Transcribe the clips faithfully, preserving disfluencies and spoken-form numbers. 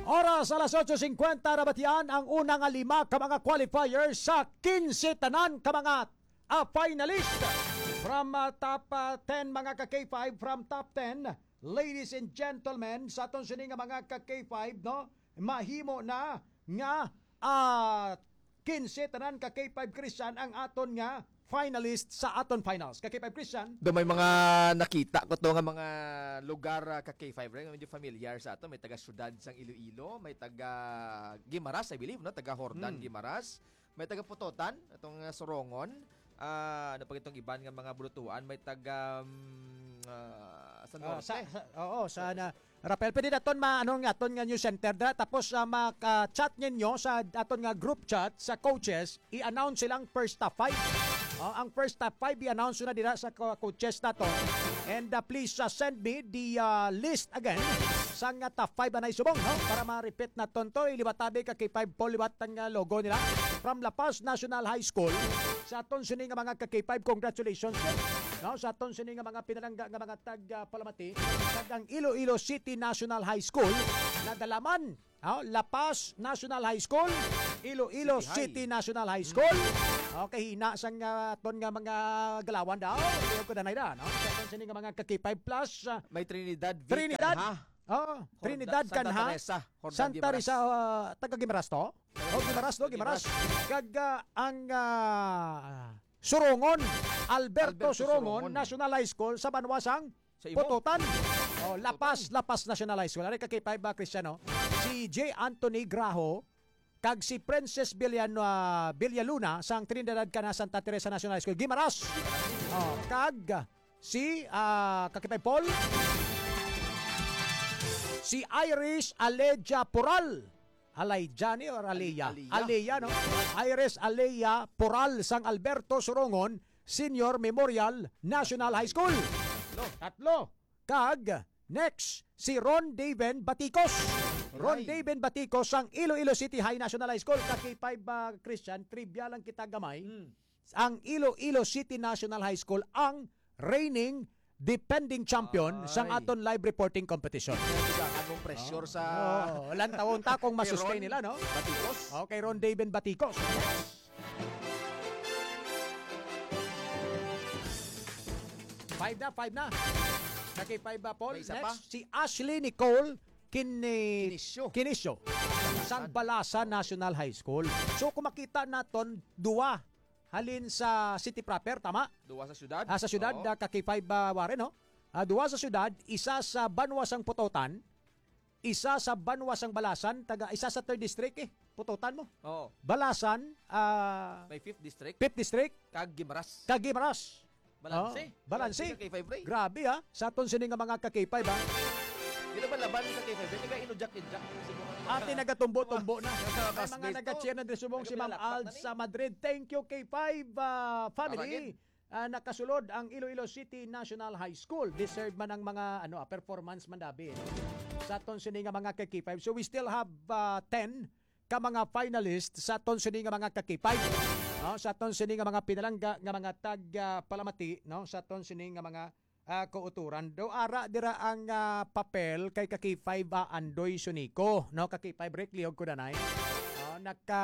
Oras alas eight fifty na batian ang unang lima ka mga qualifiers sa fifteen tanan ka mga uh, finalist. From uh, top uh, ten mga ka K five, from top ten, ladies and gentlemen, sa aton sini nga mga ka K five, no, mahimo na nga uh, fifteen tanan ka K five Christian ang aton nga finalist sa aton finals. Ka K five Christian, do may mga nakita ko to nga mga lugar uh, ka K five rin, medyo familiar sa ato. May taga syudad sang Iloilo, may taga Guimaras, I believe, no, taga Hordan, hmm. Guimaras, may taga Putotan, itong uh, Sorongon. Ah, uh, ano pa itong iban nga mga bulutuan, may taga um, uh, San uh, Norte. Sa, sa, oo, sana Rapel, pwede naton ma ano nga aton nga news center da, tapos uh, maka-chat ninyo sa aton nga group chat sa coaches, i-announce silang first top five. Uh, ang first top five i-announce na dira sa coaches nato. And uh, please uh, send me the uh, list again sa nga top five na isubong, no? Para ma-repeat naton to, ilibatabi ka K five po libat ang uh, logo nila from La Paz National High School. Sa aton sini nga mga ka K five, congratulations. No, sa aton sini nga mga pinalangga nga mga tag uh, Palamati, tagang Iloilo City National High School na dalaman, no? La Paz National High School, Iloilo City, City National High School. Okay, hina sang uh, aton nga mga galawan daw. Iyo ko danay da, no? Sa aton sini nga mga ka K five plus, uh, may Trinidad, V, Trinidad. Kanha. Oh, Trinidad, Santa Kanha, Teresa, Santa Teresa, uh, taga Guimaras to. Oh, Guimaras do, Guimaras. Kag uh, ang uh, Surongon, Alberto, Alberto Surongon, Surongon National High School sa Banwasang Pututan. Oh, Lapas, Lapas National High School. Ari ka K five ba Cristiano? Si J. Anthony Graho kag si Princess Villano, uh, Villaluna sang Trinidad, Kanha, Santa Teresa National High School, Guimaras. Oh, kag si uh, Kakipay Paul, si Iris Aleja Poral. Alayjani or Aleya? Aleya, no? Iris Aleya Poral sang Alberto Surongon Senior Memorial National High School. Tatlo. Kag next, si Ron Daven Baticos. Ron Daven Baticos sang Iloilo City High National High School. Ka K five uh, Christian, trivia lang kita gamay. Hmm. Ang Iloilo City National High School ang reigning defending champion Ay. sang aton live reporting competition. Anong pressure oh. sa... Oh, ilang taon ta kung masustain nila, no? Baticos. Okay, Ron Daven Baticos. Five na, five na. Okay, five ba, Paul? Next, pa? Si Ashley Nicole Kini... Kinisyo. Kinisyo. Sang Balasan National High School. So, kung makita naton, duwa halin sa city proper, tama? Duwa sa syudad? Ah, sa syudad, oh. ka K five uh, waren, no? Ah, duwa sa syudad, isa sa Banwasang Putotan, isa sa Banwasang Balasan, taga isa sa third district eh, Putotan mo. Oo. Oh. Balasan, ah uh, may fifth district. fifth district. Kag Guimaras. Kag Guimaras. Balanse. Oh, balanse. K five ray. Grabe ha. Sa aton sini nga mga ka K five ha. Dito ba laban sa K five? Hindi ka inujak-injak. Ate nagatumbo-tumbo na. May mga nag-cheer na din subong si Ma'am Ald sa Madrid. Thank you K five uh, family. Uh, nakasulod ang Iloilo City National High School. Deserve man ang mga ano performance man dabi. No? Sa aton sini nga mga K five. So we still have uh, ten ka mga finalists sa aton sini nga mga K five. No? Sa aton sini nga mga pinalangga nga mga tag uh, Palamati, no? Sa aton sini nga mga Uh, kauturan do ara dira ang uh, papel kay ka K five uh, Andoy Sunico, no? Ka K five Rekliog ko danay uh, naka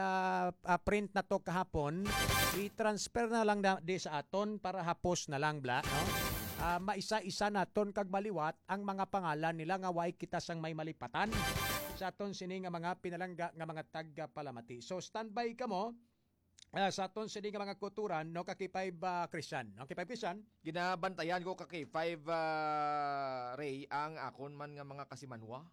uh, print na to kahapon, i-transfer na lang na, di sa aton para hapos na lang bla, no? Uh, maisa-isa naton kag maliwat ang mga pangalan nila nga way kita sang may malipatan sa aton sini nga mga pinalangga nga mga taga Palamati. So standby ka mo. Uh, sa aton sini nga mga kuturan, no, ka K five uh, Christian. No, K five Christian. Ginabantayan ko ka K five uh, Ray ang akon man nga mga kasimanwa.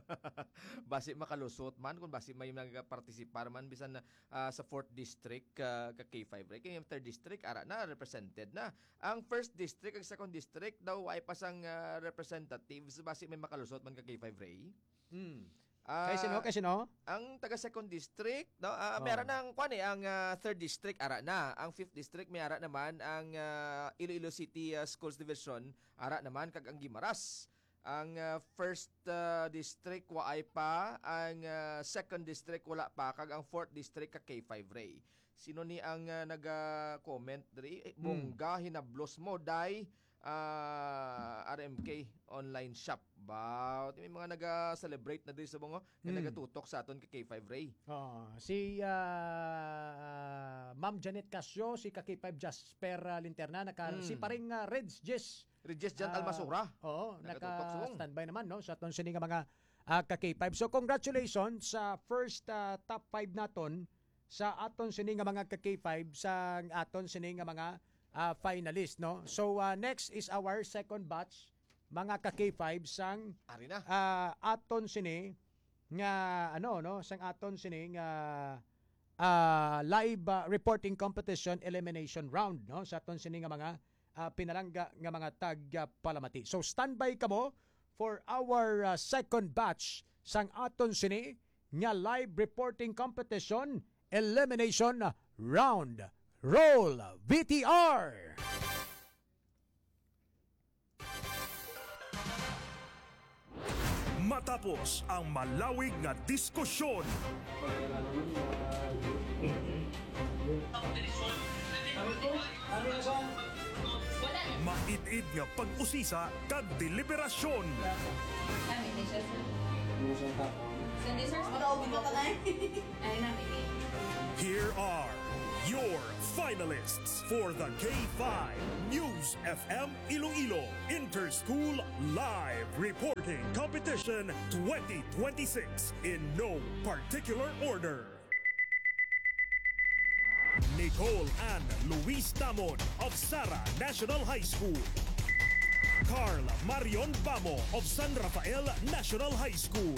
Basi makalusot man kung basi may nagapartisipar man bisan uh, sa fourth district uh, ka K five Ray. Kaya yung third district ara na represented na. Ang first district ag second district daw ay pasang uh, representatives basi may makalusot man ka K five Ray. Hmm. Uh, kay sino? Kay sino? Ang taga second district, no? Uh, oh. Meron ng kwan eh, ang uh, third district ara na. Ang fifth district may ara naman ang uh, Iloilo City uh, Schools Division ara naman kag ang Guimaras. Ang uh, first uh, district waay pa, ang uh, second district wala pa kag ang fourth district ka K five Ray. Sino ni ang uh, naga-comment diri? Eh, Bongga hmm. hinablos mo dai ah, R M K online shop. Ba, may mga naga-celebrate na din sa mga nga Mm. nagatutok sa aton kay K five Ray. Oh, si ah, Ma'am Janet Casio, si ka K five Jasper ah, Linterna, naka, Mm. si paring uh, Reds Jess. Regis Jan Ah, Almasura. Oo, Nagatutok subong. naka-standby naman no sa aton sini nga mga ah, ka K five. So congratulations sa first ah, top five naton sa aton sini nga mga ka K five sa aton sini nga mga ah, finalist no. So ah, next is our second batch mga ka K five sang Ari na. ah, aton sini nga ano no sang aton sini nga ah, live ah, reporting competition elimination round no sa aton sini nga mga ah, pinalangga nga mga tag ah, palamati. So standby kamo for our ah, second batch sang aton sini nga live reporting competition elimination round. Roll V T R. Matapos ang malawig nga diskusyon, maitid nga pag-usisa kag deliberasyon, Sunday, sir? Maraobin mo ka na eh. Ay, namin eh. here are your finalists for the K five News F M Iloilo Interschool Live Reporting Competition twenty twenty-six in no particular order. Nicole Ann Luis Tamon of Sara National High School. Carl Marion Bamo of San Rafael National High School.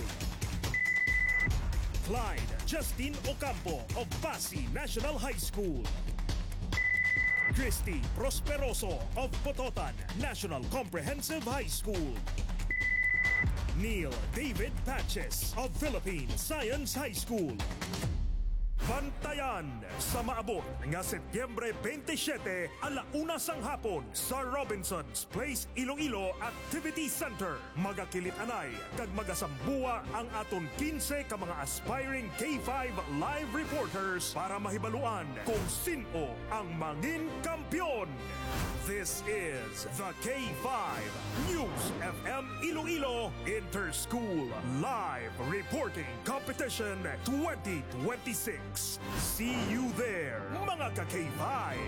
Clyde Justin Ocampo of Pasig National High School. Christy Prosperoso of Pototan National Comprehensive High School. Neil David Patches of Philippine Science High School. Bantayan sa maabot nga Setyembre twenty-seven alauna sang hapon sa Robinson's Place Iloilo Activity Center. Magakilit-anay kag magasambuwa ang aton fifteen ka mga aspiring K five live reporters para mahibaluan kung sino ang mangin kampyon. This is the K five News F M Iloilo Interschool Live Reporting Competition twenty twenty-six. See you there, mga ka-K five!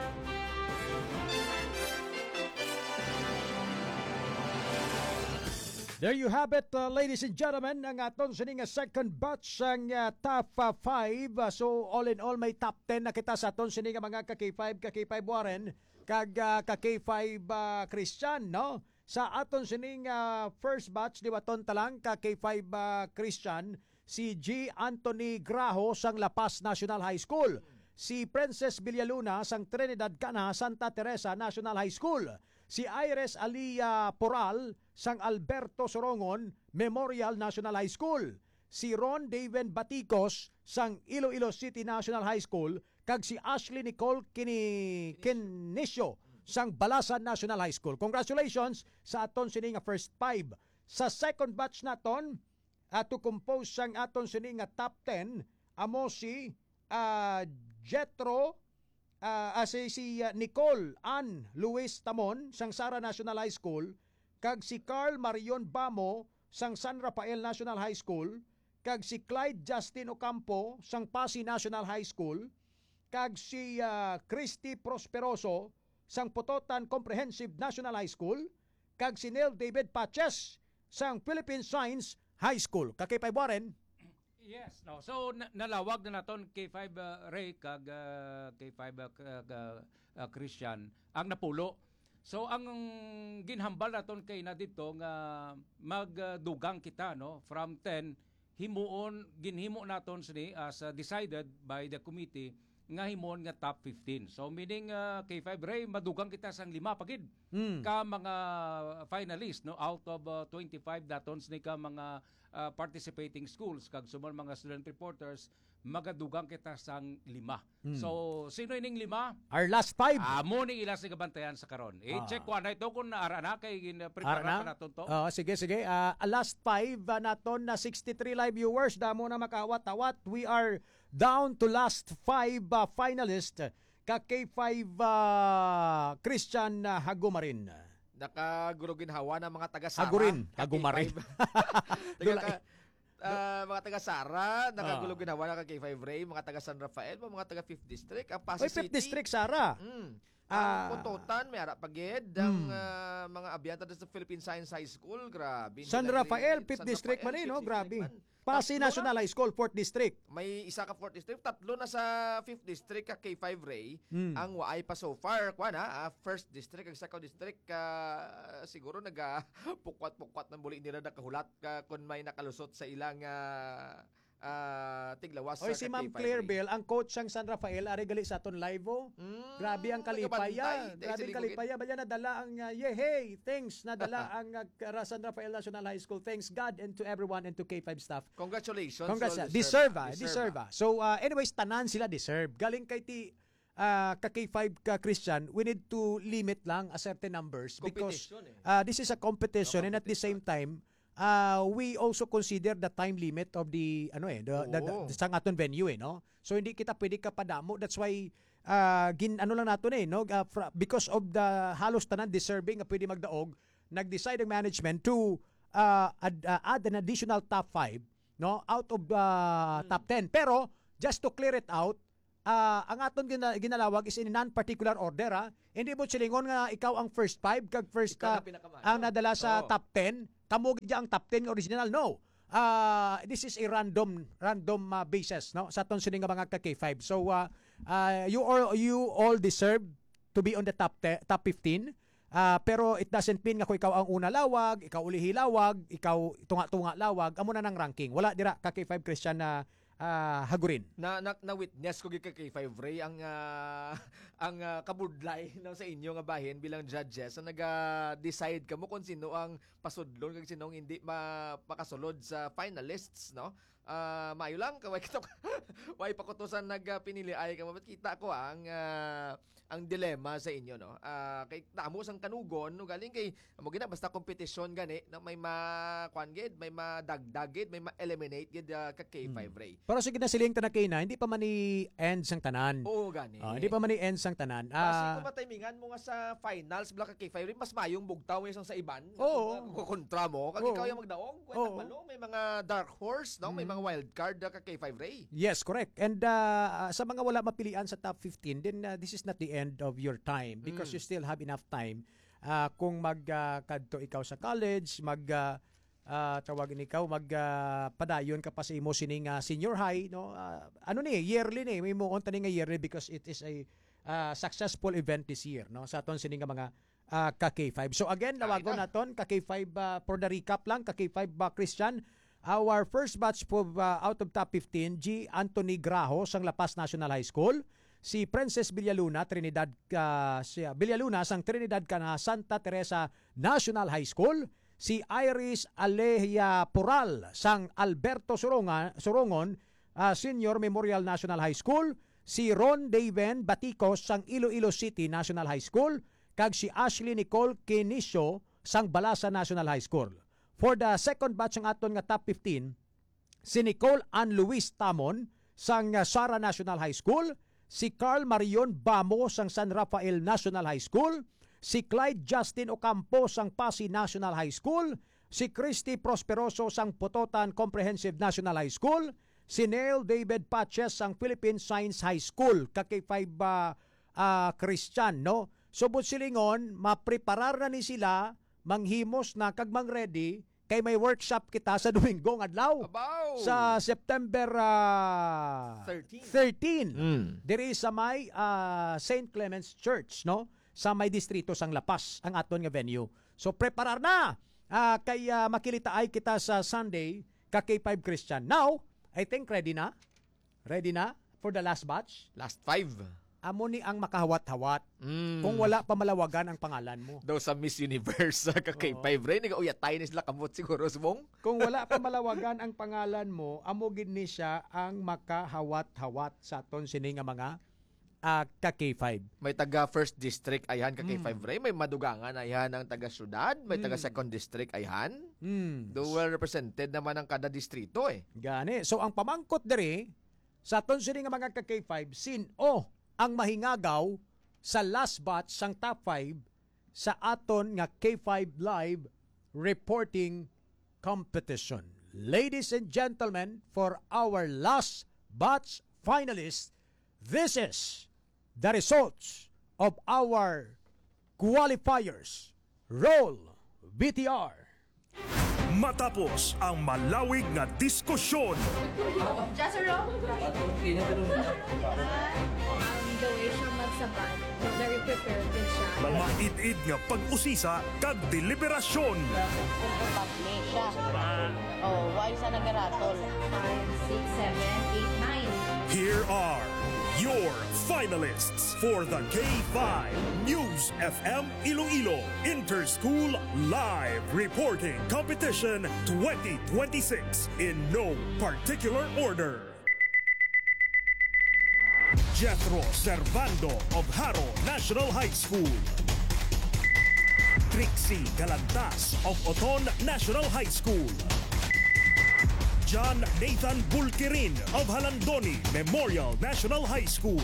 There you have it, uh, ladies and gentlemen, ang aton sining nga second batch ang uh, top uh, five. Uh, so all in all may top ten na kita sa aton sining nga mga ka K five, ka K five Warren, kag uh, ka K five uh, Christian, no? Sa aton sining uh, first batch di waton talang ka K five uh, Christian si G. Anthony Graho sang La Paz National High School, si Princess Villaluna sang Trinidad Cana Santa Teresa National High School, si Iris Alia Poral sang Alberto Sorongon Memorial National High School, si Ron Daven Baticos sang Iloilo City National High School, kag si Ashley Nicole Kini Kinisio sang Balasan National High School. Congratulations sa aton sini nga first five. Sa second batch naton, uh, to compose sang aton sini nga top ten, amo si uh, Jetro uh, uh, si, si uh, Nicole Ann Luis Tamon sang Sara National High School, kag si Carl Marion Bamo sang San Rafael National High School, kag si Clyde Justin Ocampo sang Pasig National High School, kag si uh, Christy Prosperoso sang Pototan Comprehensive National High School, kag si Neil David Patches sang Philippine Science High School. Ka K five Warren? Yes, no. So na- nalawag na naton K five uh, Ray kag uh, K five uh, kag, uh, uh, Christian ang napulo. So ang ginhambal naton kay na dito nga magdugang kita no from ten himuon ginhimo naton sini as uh, decided by the committee nga himon nga top fifteen. So meaning uh, K five Ray madugang kita sang lima pagid Mm. ka mga finalist no out of uh, twenty-five datons ni ka mga uh, participating schools kag sumon mga student reporters magadugang kita sang lima. Mm. So sino ining lima? Our last five. Amo ning ila sa gabantayan sa karon. I-check ko na ito kung naara na kay gin-prepare Ara na na? naton to. Oh, sige, sige. Uh, last five uh, naton na sixty-three live viewers. Damo na makawat-awat. We are down to last five uh, finalists. ka K five uh, Christian uh, Hagumarin. Nakagurugin hawa ng mga taga-Sara. Hagurin, ka K five. Hagumarin. taga, ka, ah, mga taga-Sara, nakagulugin hawa ng K five Ray, mga taga-San Rafael, mga taga fifth District, ang Pasig Oy, fifth City. District, Sara. Mm. Ah. Ang Puntutan, may harap pagid, ang Mm. ah, mga abyanta sa Philippine Science High School, grabe. San Hindi na Rafael, rin- fifth San District man Rafael, eh, no? fifth Grabe. District man. Pasig Tatlo National na. High School, fourth District. May isa ka fourth District, tatlo na sa fifth District, ka K five Ray, Mm. ang waay pa so far. Kuha na, ah, first District, ang second District, ka siguro nag-pukwat-pukwat ng buli nila nakahulat ka kung may nakalusot sa ilang ah, ah, tiglawas Oy, sa si ka Ma'am K five Claire Ray. Bell, ang coach sang San Rafael, ari gali sa aton live oh. Mm, Grabe ang kalipaya. nagabantay. Dahil Grabe sa ang ligugin. kalipaya. Baya nadala ang uh, yehey. Thanks. Nadala ang uh, San Rafael National High School. Thanks God and to everyone and to K five staff. Congratulations. Congrats. Well ah. Deserve, ah, ah. Deserve. ah. So uh, anyways, tanan sila deserve. Galing kay ti uh, ka K five ka Christian, we need to limit lang a certain numbers because Competition, eh. uh, this is a competition No, and at the competition. same time uh, we also consider the time limit of the ano eh the, the, the, Oo. the sang aton venue eh no. So hindi kita pwede ka padamo. That's why uh, gin ano lang nato eh no uh, fra- because of the halos tanan deserving nga pwede magdaog, nag-decide ang management to uh, add, uh, add an additional top five no out of the top ten. Pero just to clear it out, uh, ang aton gina- ginalawag is in non-particular order ha. Hindi mo silingon nga ikaw ang first five kag first Ikaw uh, na pinakaman. ang nadala sa Oo. top ten, kamo gid ang top ten nga original. No. Uh, this is a random random uh, basis no sa aton sining nga mga ka K five. So uh, uh, you all you all deserve to be on the top te- top fifteen. Uh, pero it doesn't mean nga kung ikaw ang una lawag, ikaw ulihi lawag, ikaw tunga-tunga lawag, amo na ng ranking. Wala dira ka K five Christian na uh, hagurin. na na, na witness ko gid ka K five Ray ang ah, ang ah, kabudlay no sa inyo nga bahin bilang judges na naga-decide kamo kung sino ang pasudlon kag sino ang hindi ma, makasulod sa finalists no. Ah, maayo lang kaway kitok. Way pakutusan nagpinili ay kamo kita ko ang ah, ang dilema sa inyo no. Ah, kay tamo sang kanugon no galing kay amo gina basta kompetisyon gani na may ma kwan gid, may madagdag gid, may ma-eliminate gid ah, ka K five Ray. Pero sige na siling tanak na hindi pa man ni end sang tanan. Oo gani. Ah, hindi pa man ni end sang tanan. Kasi Ah, kung matimingan mo nga sa finals, bla ka K five, mas mayong bugtaw yung isang sa iban. Oo. Kung kontra mo, kag Oo. ikaw yung magdaong, kwenta Oo. malo, may mga dark horse, no? May Mm. mga wild card na ka K five Ray. yes, correct. And uh, sa mga wala mapilian sa top fifteen, then uh, this is not the end of your time because Mm. you still have enough time. Uh, kung magkadto ikaw sa college, mag uh, uh, tawagin ikaw, mag uh, padayon ka pa sa imo sining uh, senior high, no? Uh, ano ni, yearly ni, may mo tani nga yearly because it is a uh, successful event this year, no? Sa aton sining nga mga uh, ka K five. So again, lawagon Ay, naton ka K five uh, for the recap lang, ka K five uh, Christian. Our first batch po uh, out of top fifteen, G. Anthony Graho sang La Paz National High School. Si Princess Villaluna, Trinidad, uh, si uh, Villaluna sang Trinidad Cana Santa Teresa National High School. Si Iris Alejia Pural sang Alberto Soronga, Sorongon uh, Senior Memorial National High School. Si Ron Daven Baticos sang Iloilo City National High School. Kag si Ashley Nicole Kinisio sang Balasa National High School. For the second batch ng aton nga top fifteen, si Nicole Ann Luis Tamon sang uh, Sara National High School, si Carl Marion Bamo sang San Rafael National High School, si Clyde Justin Ocampo sang Pasig National High School, si Christy Prosperoso sang Pototan Comprehensive National High School, si Neil David Patches sang Philippine Science High School, ka K five uh, uh, Christian, no? Subot silingon, mapreparar na ni sila, manghimos na kag mang ready, kay may workshop kita sa Domingo ng adlaw. Abaw! Sa September uh, thirteen. thirteen. Mm. Diri sa may uh, Saint Clement's Church, no? Sa may distrito sang La Paz ang aton nga venue. So preparar na uh, kay uh, makilitaay kita sa Sunday ka K five Christian. Now, I think ready na. Ready na for the last batch. Last five. Amo ni ang makahawat-hawat Mm. kung wala pa malawagan ang pangalan mo. daw sa Miss Universe sa ka K five Ray, nag-uyatay ni sila kamot siguro subong. Kung wala pa malawagan ang pangalan mo, amo gid ni siya ang makahawat-hawat sa aton sini nga mga uh, ka K five. May taga first district ayan ka K Mm. five Ray, may madugangan ayan ang taga syudad, may taga Mm. second district ayan. Hmm. Dual represented naman ang kada distrito eh. Gani. So ang pamangkot diri sa aton sini nga mga ka K five, sin o ang mahingagaw sa last batch sang top five sa aton nga K five Live reporting competition. Ladies and gentlemen, for our last batch finalists, this is the results of our qualifiers. Roll B T R. Matapos ang malawig nga diskusyon, Just a roll. Um, the way siya magsabat, very prepared din siya. maitid nga pag-usisa kag deliberasyon. Komportable siya. Oh, why sa nagaratol? five, six, seven, eight, nine. Here are your finalists for the K five News F M Iloilo Interschool Live Reporting Competition twenty twenty-six in no particular order. Jethro Servando of Haro National High School. Trixie Galantas of Oton National High School. John Nathan Bulkirin of Halandoni Memorial National High School.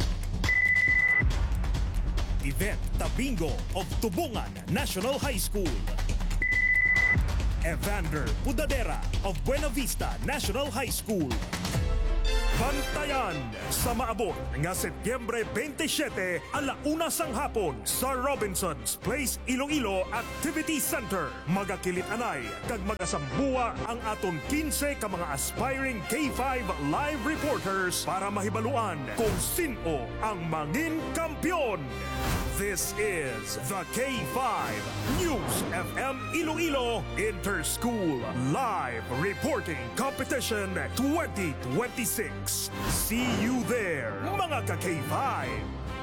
Yvette Tabingo of Tubungan National High School. Evander Pudadera of Buena Vista National High School. Bantayan sa maabot nga Setyembre twenty-seven alauna sang hapon sa Robinson's Place Iloilo Activity Center. Magakilit anay kag magasambuwa ang aton fifteen ka mga aspiring K five live reporters para mahibaluan kung sino ang mangin kampiyon. This is the K five News F M Iloilo Interschool Live Reporting Competition twenty twenty-six. See you there, mga ka-K five!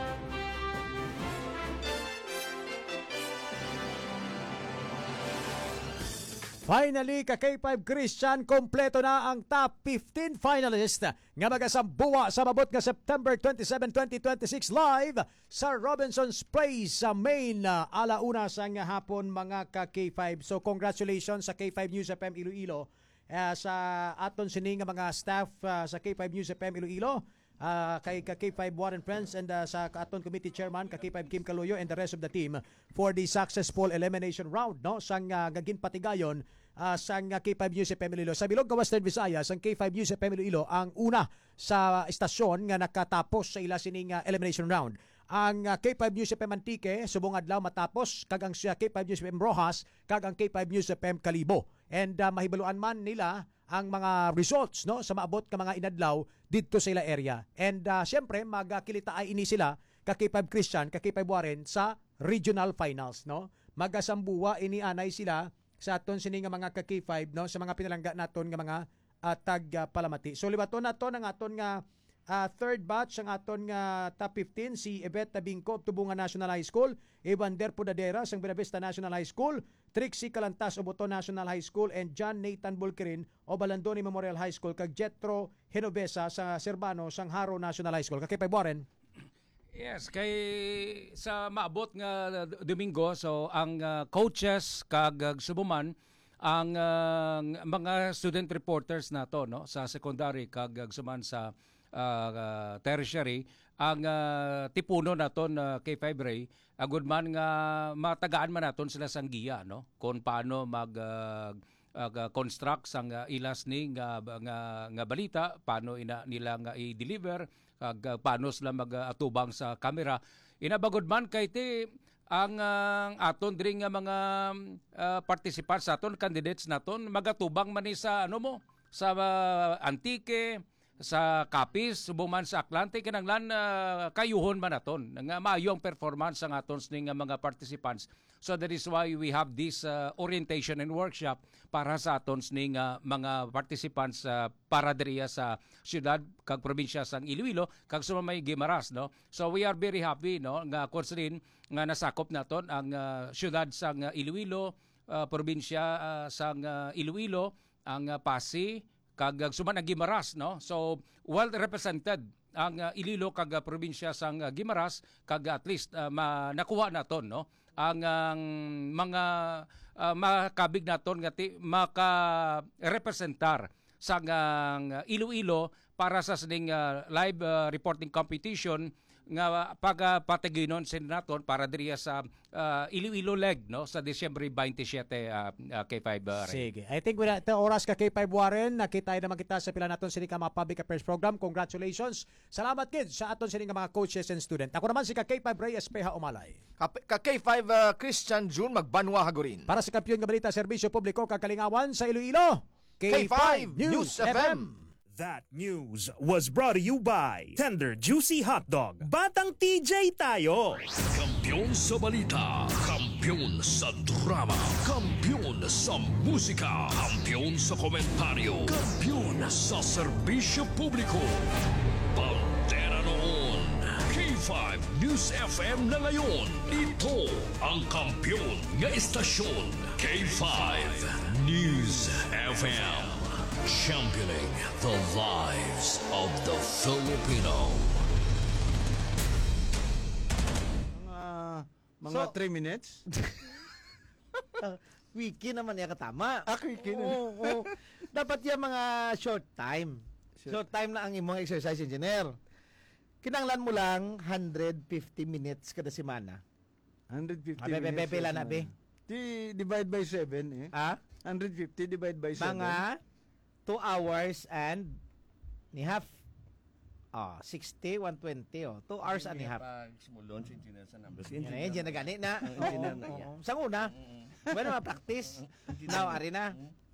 Finally, ka K five Christian, kompleto na ang top fifteen finalist nga magasambuwa sa mabot nga September twenty-seven, twenty twenty-six live sa Robinson's Place sa main uh, alauna sang hapon mga ka K five. So congratulations sa K five News F M Iloilo, uh, sa aton sining nga mga staff uh, sa K five News F M Iloilo. Uh, kay ka K five Warren Friends and uh, sa aton committee chairman ka K five Kim Caloyo and the rest of the team for the successful elimination round no sang uh, gagin patigayon uh, sang uh, K five News F M Iloilo sa bilog nga Western Visayas. Ang K five News F M Iloilo ang una sa istasyon nga nakatapos sa ila sining uh, elimination round. Ang uh, K five News F M Antique subong adlaw matapos kag ang uh, K five News F M Rojas kag ang K five News F M Kalibo, and uh, mahibaluan man nila ang mga results no sa maabot ka mga inadlaw didto sa ila area. And uh, syempre magakilita ay ini sila ka K five Christian, ka K five Warren sa regional finals no. Magasambuwa ini anay sila sa aton sini nga mga ka K five no sa mga pinalangga naton nga mga uh, tag uh, palamati. So libaton naton ang aton nga uh, third batch ang aton nga top fifteen, si Yvette Tabingco of Tubungan National High School, Evander Pudadera sang Buena Vista National High School, Trixie Calantas of Oton National High School, and John Nathan Bulkirin of Balandoni Memorial High School, kag Jetro Genovesa sa Serbano sang Haro National High School. Kay Pai Warren. Yes, kay sa maabot nga Domingo, so ang uh, coaches kag uh, subuman ang uh, mga student reporters nato no sa secondary kag uh, suman sa uh, uh, tertiary ang uh, tipuno naton uh, K five Ray agud man nga matagaan man naton sila sang giya no kung paano mag uh, uh, construct sang uh, ilas ni nga, nga nga balita, paano ina nila nga i-deliver kag uh, paano sila mag-atubang uh, sa camera. Inabagod man kay ti ang uh, aton diri nga mga uh, participants aton, candidates naton magatubang man ni sa ano mo sa uh, Antique, sa Capiz, subong man sa Atlante, kinanglan uh, kayuhon man naton nga maayo ang performance ang aton ning uh, mga participants. So that is why we have this uh, orientation and workshop para sa aton ning uh, mga participants uh, para diriya sa syudad kag probinsya sang Iloilo kag sumamay Guimaras no. So we are very happy no nga konsirin nga nasakop naton ang uh, syudad sang uh, Iloilo, uh, probinsya uh, sang uh, Iloilo, ang uh, Pasig kag suman ang Guimaras no. So well represented ang uh, Iloilo kag uh, probinsya sang uh, Guimaras kag at least uh, ma, nakuha naton no ang uh, mga uh, makabig naton nga ti maka-representar sang uh, Iloilo para sa sining uh, live uh, reporting competition nga pagpatiginon sin naton para diriya sa uh, Iloilo leg no sa Disyembre twenty-seven uh, uh, K five uh, Ray. Sige. I think wala ito oras ka K five Warren. Nakita naman kita sa pila naton sini ka mga public affairs program. Congratulations. Salamat kids sa aton sini nga mga coaches and student. Ako naman si ka K five Ray Espeja Umalay. Ka, ka K five uh, Christian June magbanwa hagurin. Para sa kampiyon nga balita serbisyo publiko kakalingawan sa Iloilo, K five News F M. That news was brought to you by Tender Juicy Hot Dog. Batang T J tayo. Kampiyon sa balita, kampiyon sa drama, kampiyon sa musika, kampiyon sa komentaryo, kampiyon sa serbisyo publiko. Pantera noon, K five News F M na ngayon. Ito ang kampiyon nga istasyon, K five News F M. Championing the lives of the Filipino. Mga mga So- three minutes. Wiki naman niya katama. Ah, wiki na. Oo, oo. Dapat yung mga short time. Short time na ang imong exercise engineer. Kinanglan mo lang one hundred fifty minutes kada semana. one hundred fifty Abe, be, be, minutes. pila na, be? Di divide by seven eh. Ah? one hundred fifty divide by seven. Mga two hours and ni half. Ah, sixty, one twenty oh. two hours and a half. Simulon si engineer sa numbers. Yan na, yan na gani na. engineer na Oo, yan. oo. Sa una, bueno, ma-practice. Now, ari na.